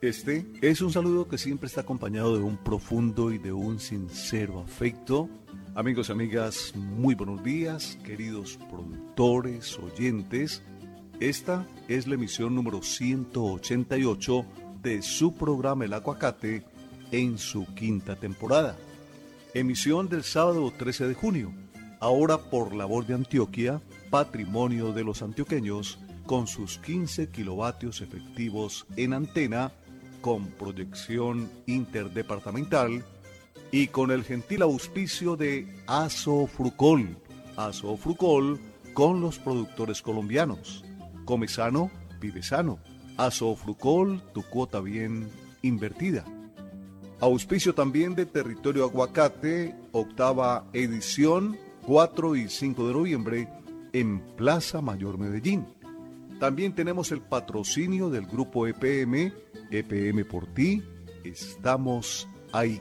Este es un saludo que siempre está acompañado de un profundo y de un sincero afecto. Amigos y amigas, muy buenos días, queridos productores, oyentes. Esta es la emisión número 188 de su programa El Aguacate en su quinta temporada. Emisión del sábado 13 de junio, ahora por La Voz de Antioquia, patrimonio de los antioqueños, con sus 15 kilovatios efectivos en antena, con proyección interdepartamental y con el gentil auspicio de Asofrucol. Asofrucol con los productores colombianos. Come sano, vive sano. Asofrucol, tu cuota bien invertida. Auspicio también de Territorio Aguacate, octava edición, 4 y 5 de noviembre, en Plaza Mayor Medellín. También tenemos el patrocinio del grupo EPM por ti, estamos ahí.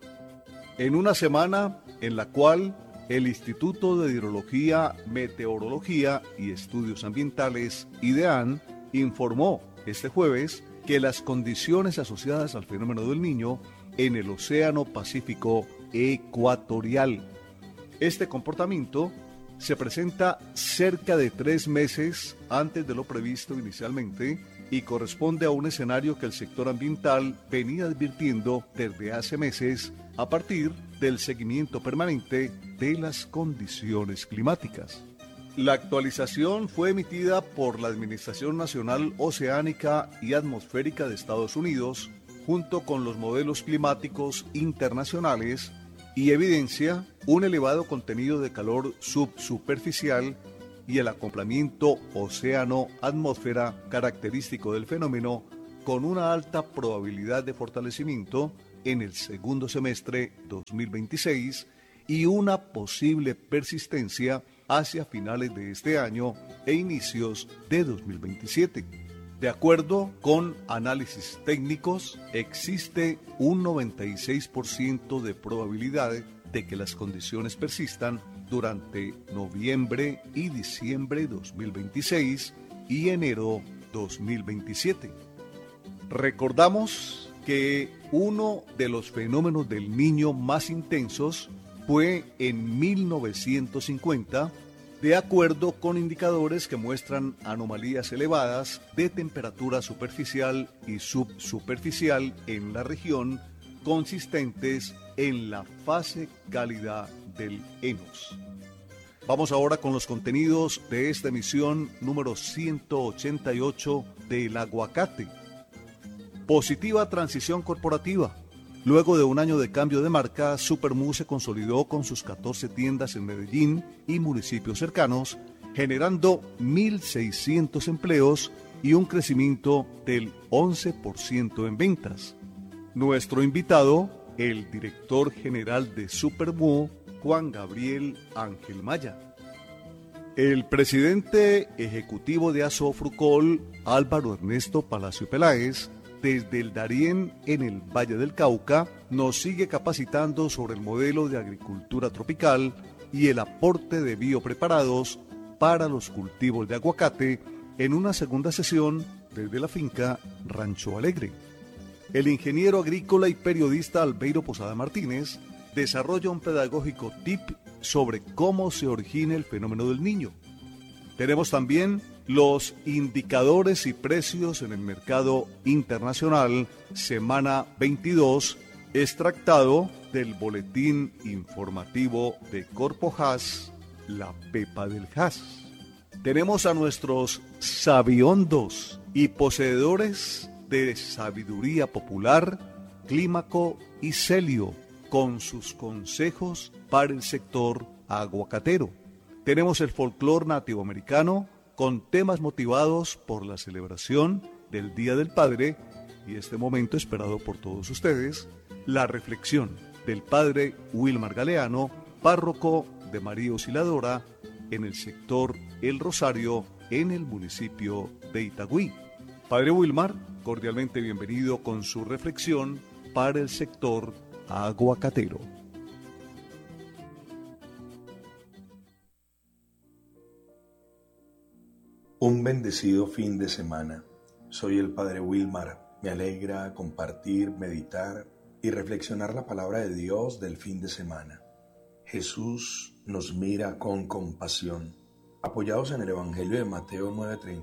En una semana en la cual el Instituto de Hidrología, Meteorología y Estudios Ambientales, IDEAN, informó este jueves que las condiciones asociadas al fenómeno del Niño en el Océano Pacífico Ecuatorial. Este comportamiento se presenta cerca de 3 meses antes de lo previsto inicialmente y corresponde a un escenario que el sector ambiental venía advirtiendo desde hace meses a partir del seguimiento permanente de las condiciones climáticas. La actualización fue emitida por la Administración Nacional Oceánica y Atmosférica de Estados Unidos junto con los modelos climáticos internacionales y evidencia un elevado contenido de calor subsuperficial y el acoplamiento océano-atmósfera característico del fenómeno con una alta probabilidad de fortalecimiento en el segundo semestre 2026 y una posible persistencia hacia finales de este año e inicios de 2027. De acuerdo con análisis técnicos, existe un 96% de probabilidad de que las condiciones persistan durante noviembre y diciembre 2026 y enero 2027. Recordamos que uno de los fenómenos del Niño más intensos fue en 1950, de acuerdo con indicadores que muestran anomalías elevadas de temperatura superficial y subsuperficial en la región, consistentes en la fase cálida del Enos. Vamos ahora con los contenidos de esta emisión número 188 del Aguacate. Positiva transición corporativa. Luego de un año de cambio de marca, Supermu se consolidó con sus 14 tiendas en Medellín y municipios cercanos, generando 1.600 empleos y un crecimiento del 11% en ventas. Nuestro invitado, el director general de Supermu, Juan Gabriel Ángel Maya. El presidente ejecutivo de Asofrucol, Álvaro Ernesto Palacio Peláez, desde el Darién en el Valle del Cauca, nos sigue capacitando sobre el modelo de agricultura tropical y el aporte de biopreparados para los cultivos de aguacate en una segunda sesión desde la finca Rancho Alegre. El ingeniero agrícola y periodista Albeiro Posada Martínez desarrolla un pedagógico tip sobre cómo se origina el fenómeno del Niño. Tenemos también los indicadores y precios en el mercado internacional, semana 22, extractado del boletín informativo de Corpo Haas, la Pepa del Haas. Tenemos a nuestros sabiondos y poseedores de sabiduría popular, Clímaco y Celio, con sus consejos para el sector aguacatero. Tenemos el folclor nativoamericano con temas motivados por la celebración del Día del Padre y este momento esperado por todos ustedes, la reflexión del padre Wilmar Galeano, párroco de María Auxiliadora en el sector El Rosario en el municipio de Itagüí. Padre Wilmar, cordialmente bienvenido con su reflexión para el sector aguacatero. Un bendecido fin de semana. Soy el Padre Wilmar Me alegra compartir, meditar y reflexionar la palabra de Dios del fin de semana. Jesús nos mira con compasión. Apoyados en el Evangelio de Mateo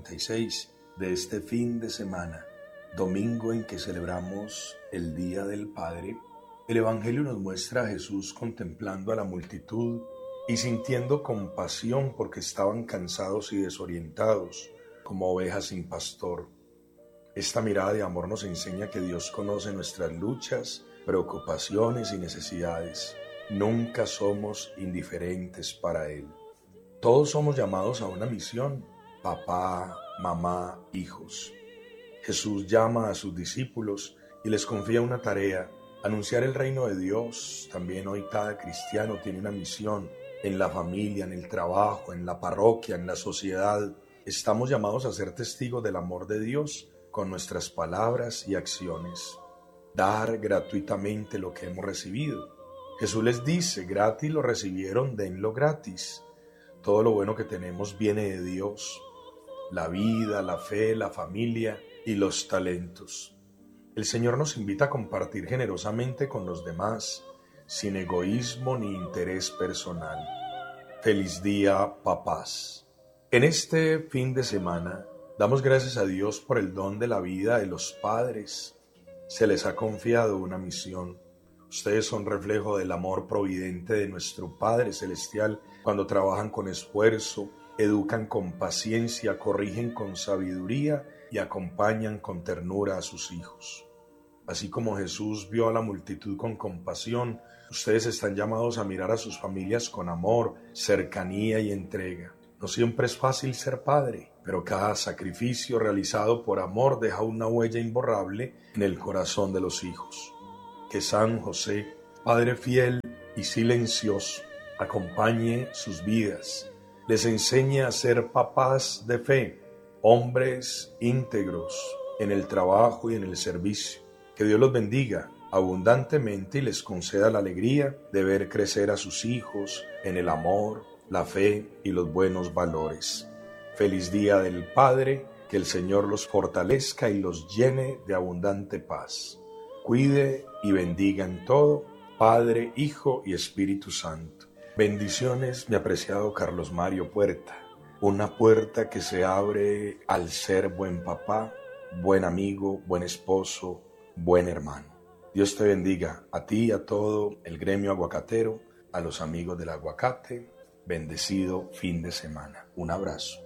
9:36 de este fin de semana, domingo en que celebramos el Día del Padre, el Evangelio nos muestra a Jesús contemplando a la multitud y sintiendo compasión porque estaban cansados y desorientados, como ovejas sin pastor. Esta mirada de amor nos enseña que Dios conoce nuestras luchas, preocupaciones y necesidades. Nunca somos indiferentes para Él. Todos somos llamados a una misión: papá, mamá, hijos. Jesús llama a sus discípulos y les confía una tarea: anunciar el reino de Dios. También hoy cada cristiano tiene una misión en la familia, en el trabajo, en la parroquia, en la sociedad. Estamos llamados a ser testigos del amor de Dios con nuestras palabras y acciones. Dar gratuitamente lo que hemos recibido. Jesús les dice: gratis lo recibieron, denlo gratis. Todo lo bueno que tenemos viene de Dios: la vida, la fe, la familia y los talentos. El Señor nos invita a compartir generosamente con los demás, sin egoísmo ni interés personal. Feliz día, papás. En este fin de semana, damos gracias a Dios por el don de la vida de los padres. Se les ha confiado una misión. Ustedes son reflejo del amor providente de nuestro Padre Celestial cuando trabajan con esfuerzo, educan con paciencia, corrigen con sabiduría y acompañan con ternura a sus hijos. Así como Jesús vio a la multitud con compasión, ustedes están llamados a mirar a sus familias con amor, cercanía y entrega. No siempre es fácil ser padre, pero cada sacrificio realizado por amor deja una huella imborrable en el corazón de los hijos. Que San José, Padre fiel y silencioso, acompañe sus vidas, les enseñe a ser papás de fe, hombres íntegros en el trabajo y en el servicio. Que Dios los bendiga abundantemente y les conceda la alegría de ver crecer a sus hijos en el amor, la fe y los buenos valores. Feliz Día del Padre, que el Señor los fortalezca y los llene de abundante paz. Cuide y bendiga en todo, Padre, Hijo y Espíritu Santo. Bendiciones, mi apreciado Carlos Mario Puerta. Una puerta que se abre al ser buen papá, buen amigo, buen esposo, buen hermano. Dios te bendiga a ti y a todo el gremio aguacatero, a los amigos del aguacate. Bendecido fin de semana. Un abrazo.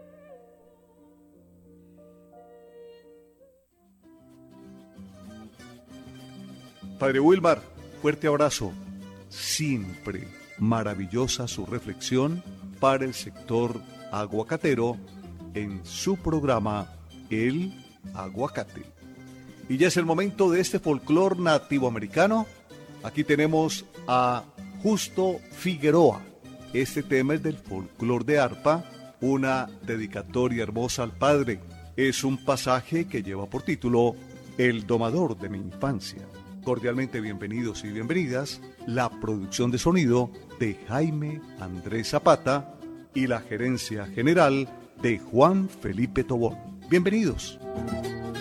Padre Wilmar, fuerte abrazo. Siempre maravillosa su reflexión para el sector aguacatero en su programa El Aguacate. Y ya es el momento de este folclor nativo americano. Aquí tenemos a Justo Figueroa. Este tema es del folclor de arpa, una dedicatoria hermosa al padre. Es un pasaje que lleva por título El domador de mi infancia. Cordialmente bienvenidos y bienvenidas, la producción de sonido de Jaime Andrés Zapata y la gerencia general de Juan Felipe Tobón. Bienvenidos.